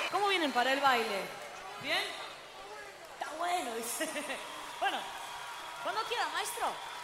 ¿Cómo vienen para el baile? ¿Bien? Está bueno, dice. Bueno, cuando quiera, maestro.